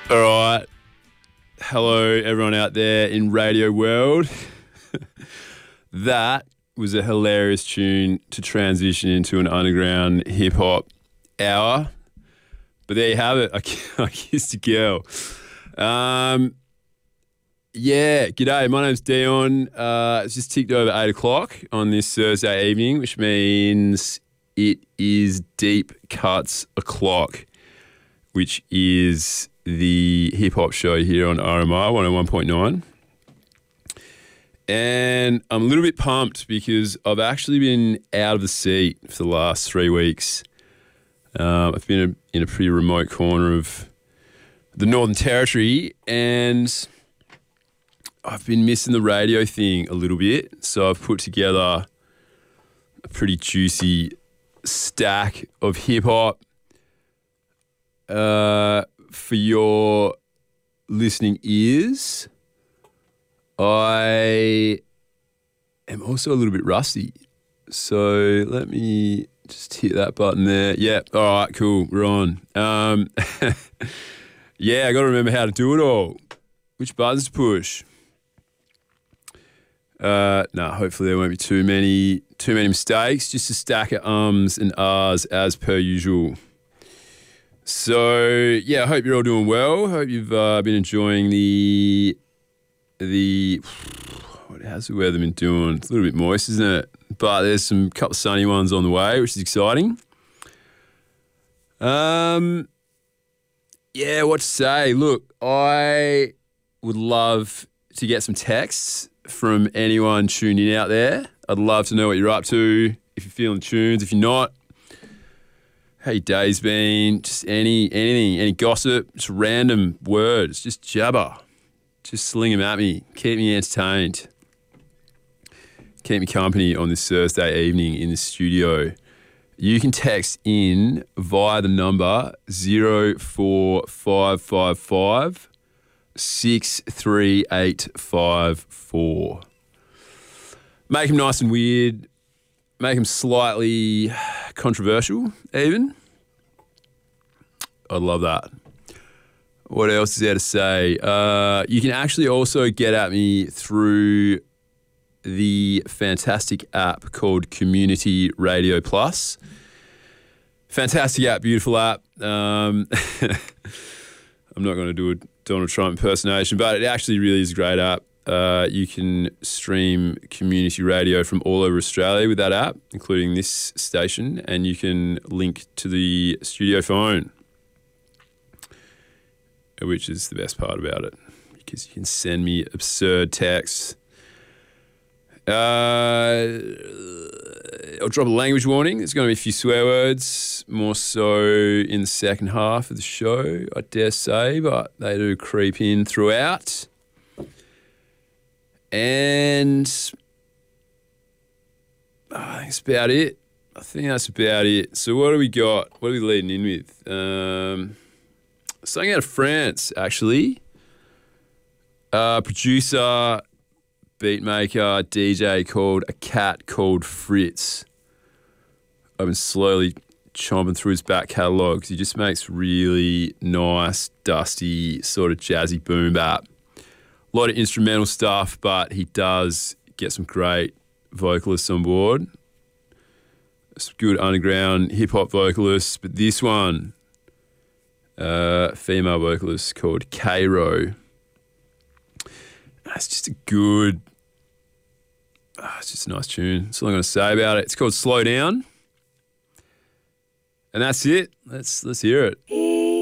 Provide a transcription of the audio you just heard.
All right. Hello, everyone out there in radio world. That was a hilarious tune to transition into an underground hip-hop hour. But there you have it. I kissed a girl. Yeah, g'day. My name's Dion. It's just ticked over 8 o'clock on this Thursday evening, which means it is Deep Cuts O'Clock, which is the hip-hop show here on RMR 101.9. And I'm a little bit pumped because I've actually been out of the seat for the last 3 weeks. I've been in a pretty remote corner of the Northern Territory, and I've been missing the radio thing a little bit. So I've put together a pretty juicy stack of hip-hop for your listening ears. I am also a little bit rusty. So let me just hit that button there. Yeah, all right, cool, we're on. Yeah, I got to remember how to do it all. Which buttons to push? Hopefully there won't be too many mistakes. Just a stack of ums and ahs as per usual. So yeah, I hope you're all doing well. Hope you've been enjoying the. How's the weather been doing? It's a little bit moist, isn't it? But there's some couple of sunny ones on the way, which is exciting. Yeah, what to say? Look, I would love to get some texts from anyone tuning in out there. I'd love to know what you're up to, if you're feeling tunes, if you're not. How your day's been, just anything, any gossip, just random words, just jabber. Just sling them at me. Keep me entertained. Keep me company on this Thursday evening in the studio. You can text in via the number 04555 63854. Make them nice and weird. Make them slightly controversial, even. I'd love that. What else is there to say? You can actually also get at me through the fantastic app called Community Radio Plus. Fantastic app, beautiful app. I'm not going to do a Donald Trump impersonation, but it actually really is a great app. You can stream community radio from all over Australia with that app, including this station, and you can link to the studio phone, which is the best part about it, because you can send me absurd texts. I'll drop a language warning. There's going to be a few swear words, more so in the second half of the show, I dare say, but they do creep in throughout. And I think that's about it. So what do we got? What are we leading in with? Something out of France, actually. Producer, beatmaker, DJ called A Cat Called Fritz. I've been slowly chomping through his back catalogue because he just makes really nice, dusty, sort of jazzy boom bap. A lot of instrumental stuff, but he does get some great vocalists on board. Some good underground hip-hop vocalists, but this one, female vocalist called Cairo. It's just it's just a nice tune. That's all I'm going to say about it. It's called Slow Down. And that's it. Let's hear it.